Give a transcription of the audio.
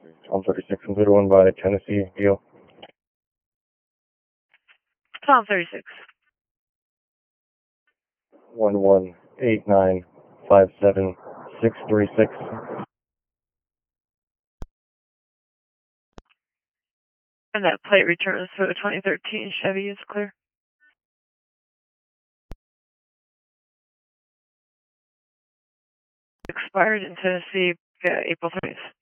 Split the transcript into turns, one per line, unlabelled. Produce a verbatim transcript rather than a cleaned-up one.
Tom thirty-six and zero one by Tennessee, deal.
Tom thirty-six.
one one eight nine five seven six three six.
And that plate returns for the twenty thirteen Chevy is clear. Expired in Tennessee, yeah, April thirtieth.